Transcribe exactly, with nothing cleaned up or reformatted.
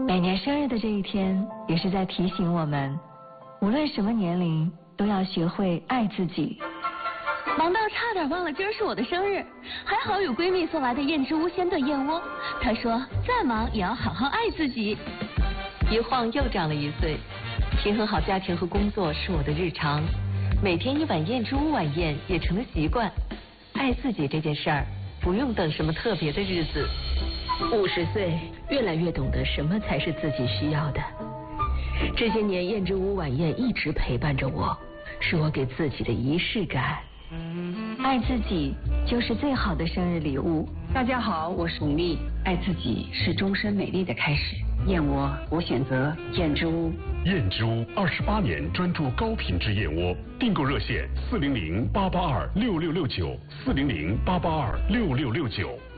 每年生日的这一天，也是在提醒我们，无论什么年龄，都要学会爱自己。 忙到差点忘了今儿是我的生日，还好有闺蜜送来的燕之屋鲜炖燕窝。她说再忙也要好好爱自己。 一晃又长了一岁，平衡好家庭和工作是我的日常，每天一碗燕之屋晚宴也成了习惯。爱自己这件事儿，不用等什么特别的日子。 五十岁，越来越懂得什么才是自己需要的。这些年，燕之屋晚宴一直陪伴着我，是我给自己的仪式感。 爱自己就是最好的生日礼物。 大家好，我是巩俐。爱自己是终身美丽的开始。燕窝，我选择燕之屋。 燕之屋二十八年专注高品质燕窝，订购热线四零零八八二六六六九四零零八八二六六六九。